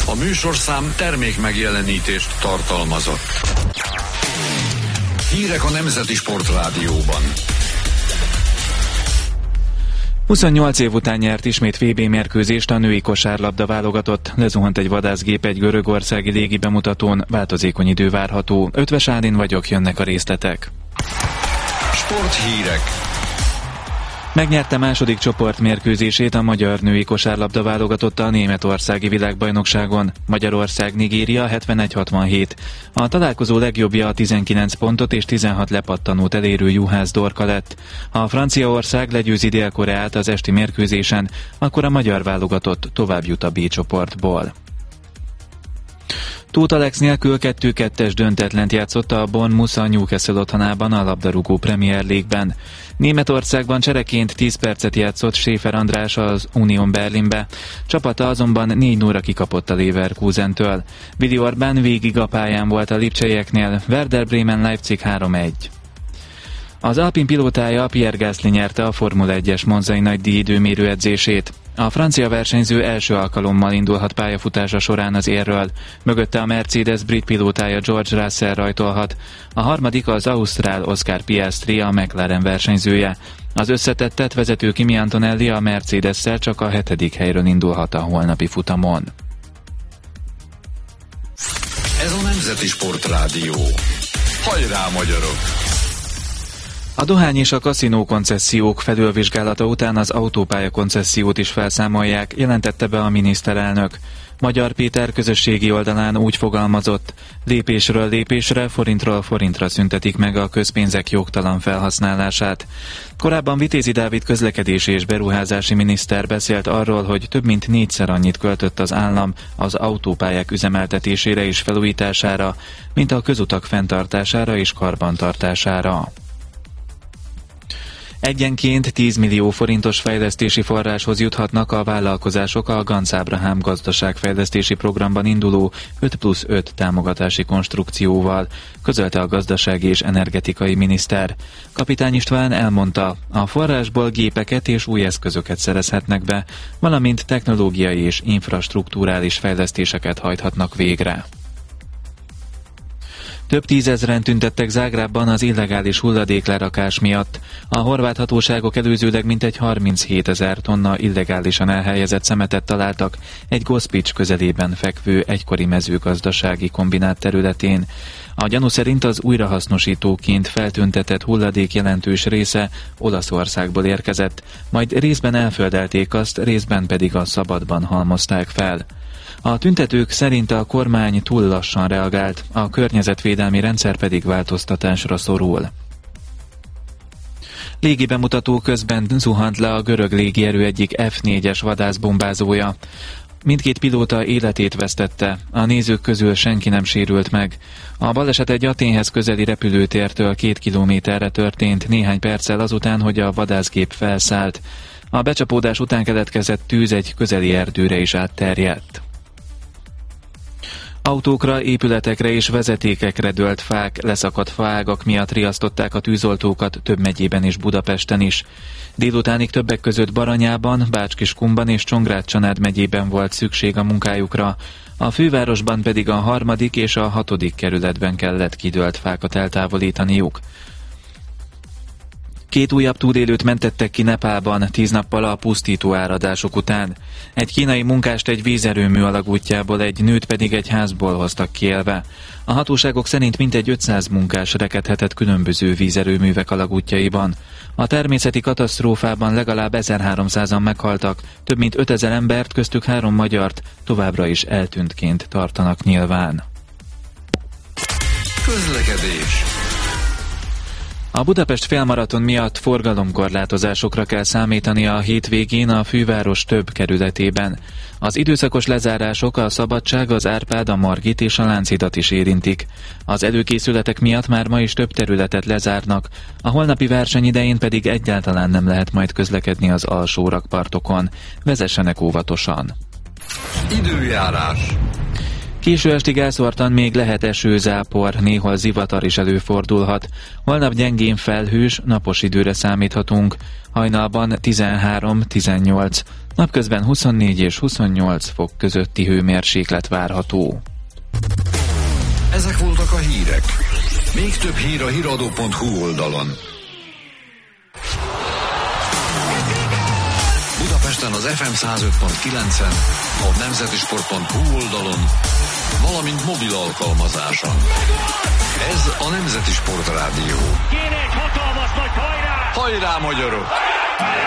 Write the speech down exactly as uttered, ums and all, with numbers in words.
A műsorszám termék megjelenítést tartalmazott. Hírek a Nemzeti Sportrádióban. huszonnyolc év után nyert ismét vé bé mérkőzést a női kosárlabda válogatott. Lezuhant egy vadászgép egy görögországi légi bemutatón, változékony idő várható. Ötvös Ádin vagyok, jönnek a részletek. Sporthírek. Megnyerte második csoportmérkőzését a magyar női kosárlabda válogatott a németországi világbajnokságon. Magyarország-Nigéria hetvenegy hatvanhét. A találkozó legjobbja a tizenkilenc pontot és tizenhat lepattanót elérő Juhász Dorka lett. Ha Franciaország legyőzi Dél-Koreát az esti mérkőzésen, akkor a magyar válogatott tovább jut a B csoportból. Tóth Alex nélkül kettő kettes döntetlent játszott a Bournemouth a Newcastle otthonában a labdarúgó Premier League-ben. Németországban csereként tíz percet játszott Schäfer András az Union Berlinbe. Csapata azonban négy nulla kikapott a Leverkusentől. Willi Orbán végig a pályán volt a lipcseieknél, Werder Bremen Leipzig három egy. Az Alpine pilótája Pierre Gasly nyerte a Formula egyes monzai nagydíj időmérő edzését. A francia versenyző első alkalommal indulhat pályafutása során az érről. Mögötte a Mercedes brit pilótája George Russell rajtolhat. A harmadik az ausztrál Oscar Piastri, a McLaren versenyzője. Az összetettet vezető Kimi Antonelli a Mercedes-szel csak a hetedik helyről indulhat a holnapi futamon. Ez a Nemzeti Sportrádió. Hajrá, magyarok! A dohány és a kaszinó koncesziók felülvizsgálata után az autópálya koncesziót is felszámolják, jelentette be a miniszterelnök. Magyar Péter közösségi oldalán úgy fogalmazott, lépésről lépésre, forintról forintra szüntetik meg a közpénzek jogtalan felhasználását. Korábban Vitézi Dávid közlekedési és beruházási miniszter beszélt arról, hogy több mint négyszer annyit költött az állam az autópályák üzemeltetésére és felújítására, mint a közutak fenntartására és karbantartására. Egyenként tíz millió forintos fejlesztési forráshoz juthatnak a vállalkozások a Ganz Ábrahám gazdaságfejlesztési programban induló öt plusz öt támogatási konstrukcióval, közölte a gazdasági és energetikai miniszter. Kapitány István elmondta, a forrásból gépeket és új eszközöket szerezhetnek be, valamint technológiai és infrastrukturális fejlesztéseket hajthatnak végre. Több tízezren tüntettek Zágrábban az illegális hulladéklerakás miatt. A horvát hatóságok előzőleg mintegy harminchét tonna illegálisan elhelyezett szemetet találtak egy Gospics közelében fekvő egykori mezőgazdasági kombinát területén. A gyanú szerint az újrahasznosítóként feltüntetett hulladék jelentős része Olaszországból érkezett, majd részben elföldelték azt, részben pedig a szabadban halmozták fel. A tüntetők szerint a kormány túl lassan reagált, a környezetvédelmi rendszer pedig változtatásra szorul. Légi bemutató közben zuhant le a görög légierő egyik ef négyes vadászbombázója. Mindkét pilóta életét vesztette, a nézők közül senki nem sérült meg. A baleset egy Athénhez közeli repülőtértől két kilométerre történt néhány perccel azután, hogy a vadászgép felszállt. A becsapódás után keletkezett tűz egy közeli erdőre is átterjedt. Autókra, épületekre és vezetékekre dőlt fák, leszakadt faágak miatt riasztották a tűzoltókat több megyében és Budapesten is. Délutánig többek között Baranyában, Bács-Kiskunban és Csongrád-Csanád megyében volt szükség a munkájukra, a fővárosban pedig a harmadik és a hatodik kerületben kellett kidőlt fákat eltávolítaniuk. Két újabb túlélőt mentettek ki Nepálban tíz nappal a pusztító áradások után. Egy kínai munkást egy vízerőmű alagútjából, egy nőt pedig egy házból hoztak ki élve. A hatóságok szerint mintegy ötszáz munkás rekedhetett különböző vízerőművek alagútjaiban. A természeti katasztrófában legalább ezerháromszázan meghaltak, több mint ötezer embert, köztük három magyart továbbra is eltűntként tartanak nyilván. Közlekedés. A Budapest félmaraton miatt forgalomkorlátozásokra kell számítani a hétvégén a főváros több kerületében. Az időszakos lezárások a Szabadság, az Árpád, a Margit és a Lánchidat is érintik. Az előkészületek miatt már ma is több területet lezárnak, a holnapi verseny idején pedig egyáltalán nem lehet majd közlekedni az alsó rakpartokon. Vezessenek óvatosan. Időjárás. Késő estig elszórtan még lehet eső, zápor, néhol zivatar is előfordulhat. Holnap gyengén felhős, napos időre számíthatunk. Hajnalban tizenhárom-tizennyolc, napközben huszonnégy és huszonnyolc fok közötti hőmérséklet várható. Ezek voltak a hírek. Még több hír a híradó pont hu oldalon. Budapesten az ef em száz öt pont kilencen, a nemzetisport pont hu oldalon, valamint mobil alkalmazáson. Ez a Nemzeti Sport Rádió. Kéne egy hatalmas nagy hajrá! Hajrá, magyarok!